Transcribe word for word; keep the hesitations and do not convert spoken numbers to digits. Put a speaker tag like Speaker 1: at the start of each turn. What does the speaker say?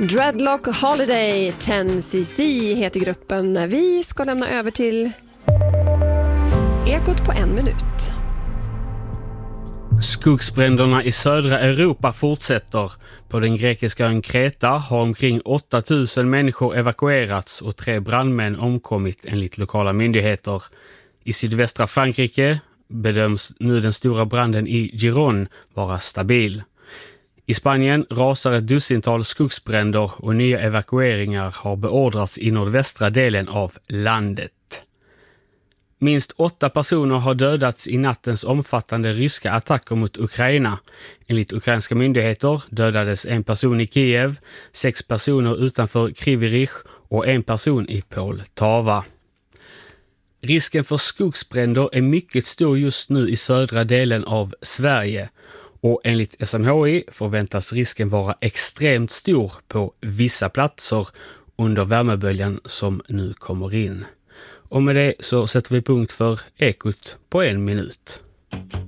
Speaker 1: Dreadlock Holiday tio C C heter gruppen. Vi ska lämna över till Ekot på en minut.
Speaker 2: Skogsbränderna i södra Europa fortsätter. På den grekiska ön Kreta har omkring åtta tusen människor evakuerats och tre brandmän omkommit enligt lokala myndigheter. I sydvästra Frankrike bedöms nu den stora branden i Gironde vara stabil. I Spanien rasar ett dussintal skogsbränder och nya evakueringar har beordrats i nordvästra delen av landet. Minst åtta personer har dödats i nattens omfattande ryska attacker mot Ukraina. Enligt ukrainska myndigheter dödades en person i Kiev, sex personer utanför Kryvyi och en person i Poltava. Risken för skogsbränder är mycket stor just nu i södra delen av Sverige. Och enligt S M H I förväntas risken vara extremt stor på vissa platser under värmeböljan som nu kommer in. Och med det så sätter vi punkt för Ekot på en minut.